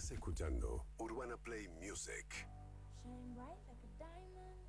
Estás escuchando Urbana Play Music. Shine bright like a diamond.